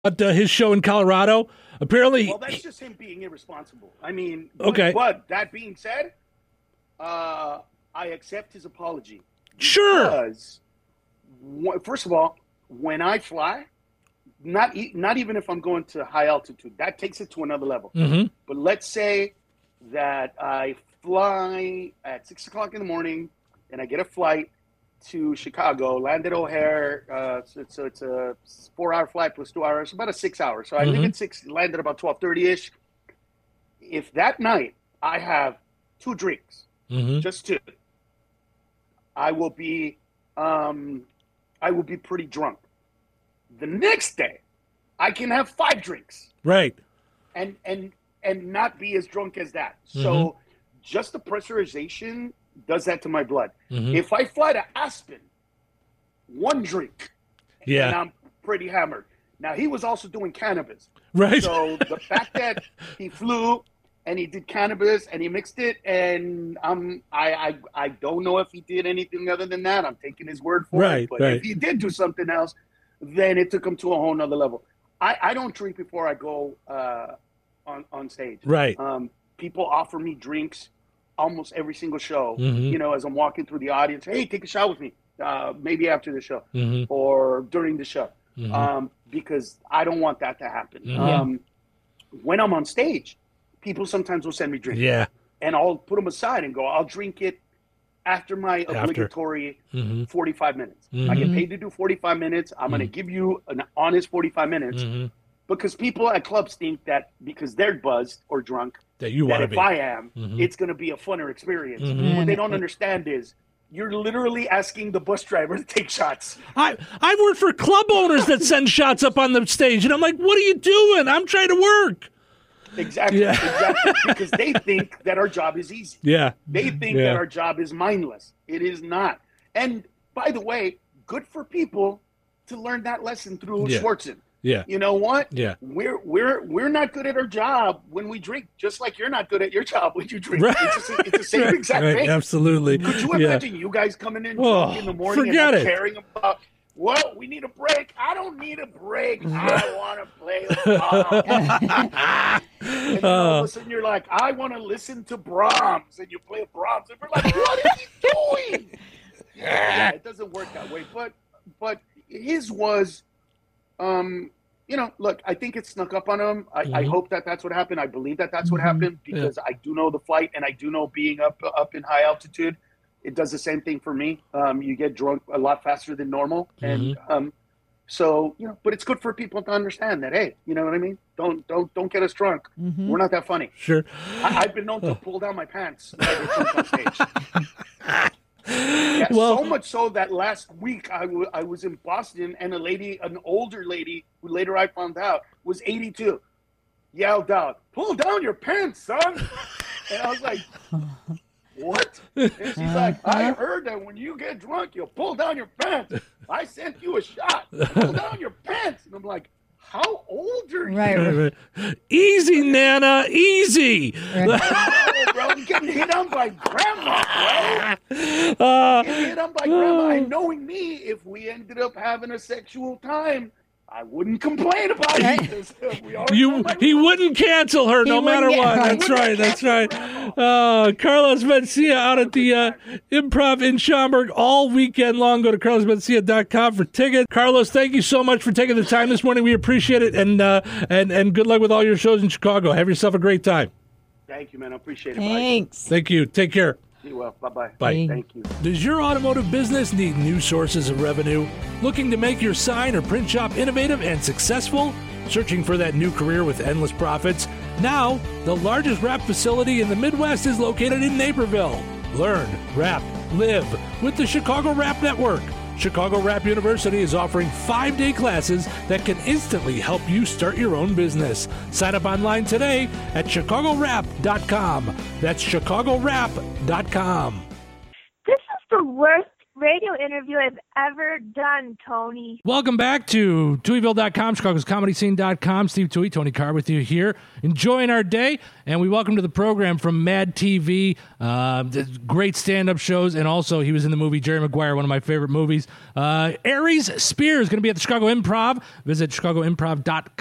his show in Colorado. Apparently, well, that's just him being irresponsible. I mean, okay. But that being said, I accept his apology. Sure. Because, first of all, when I fly, not even if I'm going to high altitude, that takes it to another level. Mm-hmm. But let's say that I fly at 6 o'clock in the morning and I get a flight to Chicago, land at O'Hare. So it's a 4-hour flight plus 2 hours, about a 6 hours. So I leave at 6, land at about 12:30-ish. If that night I have 2 drinks, just 2, I will be pretty drunk. The next day, I can have 5 drinks. Right. And not be as drunk as that. So just the pressurization does that to my blood. If I fly to Aspen, 1 drink, and I'm pretty hammered. Now, he was also doing cannabis. Right. So the fact that he flew and he did cannabis and he mixed it, and I don't know if he did anything other than that. I'm taking his word for it. But if he did do something else, then it took him to a whole nother level. I don't drink before I go on stage. Right. People offer me drinks almost every single show, as I'm walking through the audience. Hey, take a shot with me, maybe after the show or during the show, because I don't want that to happen. When I'm on stage, people sometimes will send me drinks. Yeah. And I'll put them aside and go, I'll drink it after my obligatory 45 minutes. I get paid to do 45 minutes. I'm going to give you an honest 45 minutes because people at clubs think that because they're buzzed or drunk, that if I am, it's going to be a funner experience. What they don't understand is you're literally asking the bus driver to take shots. I've worked for club owners that send shots up on the stage, and I'm like, what are you doing? I'm trying to work. Exactly. Because they think that our job is easy. Yeah. They think that our job is mindless. It is not. And by the way, good for people to learn that lesson through Schwartzen. Yeah. You know what? Yeah. We're not good at our job when we drink, just like you're not good at your job when you drink. Right. It's the same exact thing. Absolutely. Could you imagine you guys coming in drunk in the morning and not caring about what? We need a break. I don't need a break. I want to play and all of a sudden you're like, I want to listen to Brahms, and you play Brahms, and we're like, what is he doing? Yeah, it doesn't work that way. But his was, look, I think it snuck up on him. I hope that that's what happened. I believe that that's what happened because I do know the flight, and I do know being up in high altitude. It does the same thing for me. You get drunk a lot faster than normal. And but it's good for people to understand that, hey, you know what I mean? Don't get us drunk. We're not that funny. Sure. I've been known to pull down my pants when I get drunk on stage. So much so that last week I was in Boston, and an older lady, who later I found out was 82, yelled out, "Pull down your pants, son." And I was like, what? And she's like, I heard that when you get drunk, you'll pull down your pants. I sent you a shot. Pull down your pants. And I'm like, how old are you? Right. Easy, Nana. Easy. Right. Bro, I'm getting hit on by grandma, bro. Getting hit on by grandma. And knowing me, if we ended up having a sexual time, I wouldn't complain about it. He wouldn't cancel her no matter what. That's right. That's right. Carlos Mencia out at the Improv in Schaumburg all weekend long. Go to carlosmencia.com for tickets. Carlos, thank you so much for taking the time this morning. We appreciate it, and good luck with all your shows in Chicago. Have yourself a great time. Thank you, man. I appreciate it. Thanks. Bye. Thank you. Take care. Be well. Bye-bye. Bye. Thank you. Does your automotive business need new sources of revenue? Looking to make your sign or print shop innovative and successful? Searching for that new career with endless profits? Now, the largest wrap facility in the Midwest is located in Naperville. Learn, wrap, live with the Chicago Wrap Network. Chicago Wrap University is offering 5-day classes that can instantly help you start your own business. Sign up online today at chicagowrap.com. That's chicagowrap.com. This is the worst radio interview I've ever done, Tony. Welcome back to TuiVille.com, Chicago'sComedyScene.com. Steve Tui, Tony Carr with you here, enjoying our day. And we welcome to the program from Mad TV, great stand-up shows, and also he was in the movie Jerry Maguire, one of my favorite movies. Aries Spears going to be at the Chicago Improv. Visit ChicagoImprov.com.